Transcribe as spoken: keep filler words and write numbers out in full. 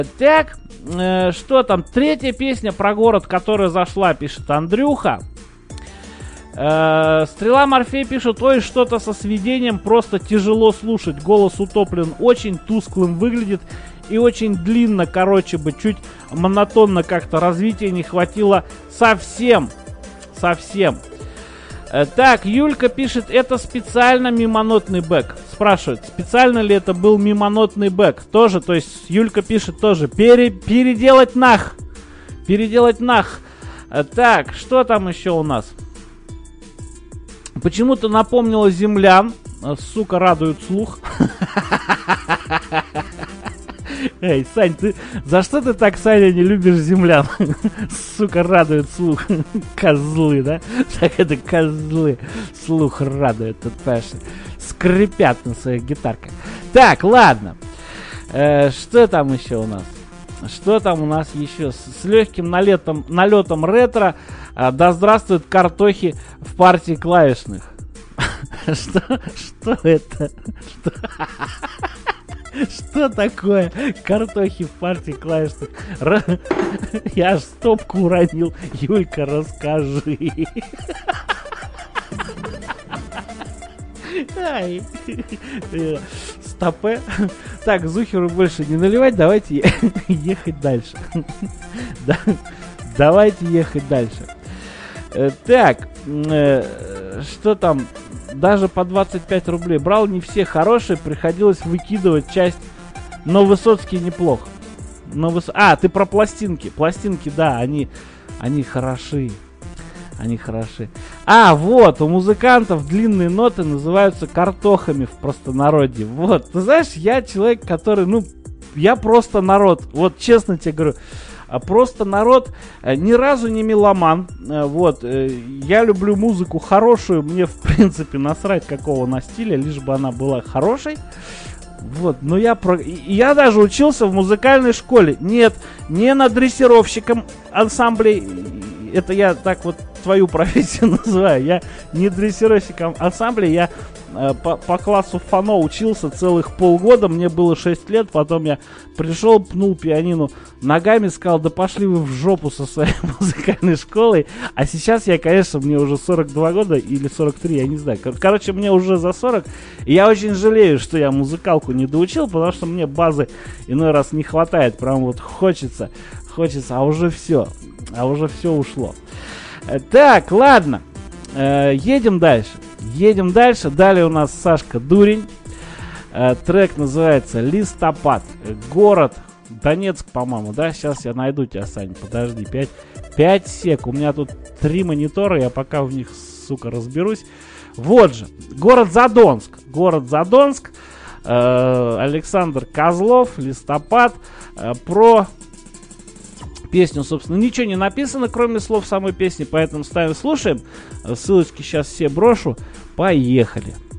Так, э, что там? Третья песня про город, которая зашла, пишет Андрюха. Э, Стрела Морфей пишет: ой, что-то со сведением, просто тяжело слушать. Голос утоплен, очень тусклым выглядит и очень длинно, короче бы, чуть монотонно как-то, развития не хватило совсем, совсем. Э, так, Юлька пишет: это специально мимонотный бэк. Спрашивает, специально ли это был мимонотный бэк? Тоже, то есть Юлька пишет тоже, пере, переделать нах, переделать нах. Э, так, что там еще у нас? Почему-то напомнила землян. Сука, радует слух. Эй, Сань, ты за что ты так, Саня, не любишь землян? Сука, радует слух. Козлы, да? Так это козлы. Слух радует, тут, понимаешь, скрипят на своих гитарках. Так, ладно. Э, что там еще у нас? Что там у нас еще? С, с легким налетом, налетом ретро. А, да здравствуют картохи в партии клавишных. Что? Что это? Что? Что такое картохи в партии клавишных? Р... Я аж стопку уронил. Юлька, расскажи. Ай. Стопе. Так, Зухеру больше не наливать. Давайте ехать дальше. Да. Давайте ехать дальше. Так, что там? Даже по двадцать пять рублей брал, не все хорошие, приходилось выкидывать часть, но Высоцкий неплох. Но выс... А, ты про пластинки. Пластинки, да, они, они хороши. Они хороши. А, вот, у музыкантов длинные ноты называются картохами в простонародье. Вот, ты знаешь, я человек, который, ну, я просто народ. Вот, честно тебе говорю. Просто народ, ни разу не меломан. Вот, я люблю музыку хорошую, мне в принципе насрать какого она стиля, лишь бы она была хорошей. Вот, но я про... я даже учился в музыкальной школе. Нет, не на дрессировщиком ансамблей. Это я так вот твою профессию называю. Я не дрессировщиком ансамблей, я э, по, по классу фано учился целых полгода. Мне было шесть лет, потом я пришел, пнул пианино ногами, сказал: да пошли вы в жопу со своей музыкальной школой. А сейчас я, конечно, мне уже сорок два года или сорок три, я не знаю. Короче, мне уже за сорок. И я очень жалею, что я музыкалку не доучил, потому что мне базы иной раз не хватает. Прям вот хочется, хочется, а уже все. А уже все ушло. Так, ладно. Э, едем дальше. Едем дальше. Далее у нас Сашка Дурень. Э, трек называется «Листопад». Город Донецк, по-моему, да? Сейчас я найду тебя, Сань. Подожди. пять сек. У меня тут три монитора. Я пока в них, сука, разберусь. Вот же. Город Задонск. Город Задонск. Э, Александр Козлов. «Листопад». Э, про... Песню, собственно, ничего не написано, кроме слов самой песни, поэтому ставим, слушаем. Ссылочки сейчас все брошу. Поехали.